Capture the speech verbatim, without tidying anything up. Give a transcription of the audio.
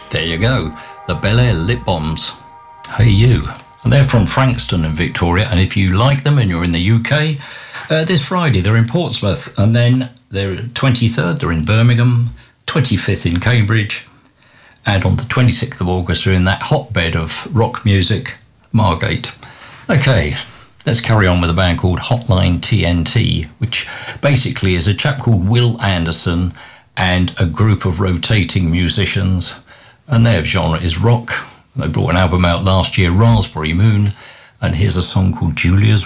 There you go, the Bel Air Lip Bombs. Hey you. And they're from Frankston in Victoria, and if you like them and you're in the U K, uh, this Friday they're in Portsmouth, and then they're twenty-third they're in Birmingham, twenty-fifth in Cambridge, and on the twenty-sixth of August they're in that hotbed of rock music, Margate. Okay, let's carry on with a band called Hotline T N T, which basically is a chap called Will Anderson and a group of rotating musicians, and their genre is rock. They brought an album out last year, Raspberry Moon, and here's a song called Julia's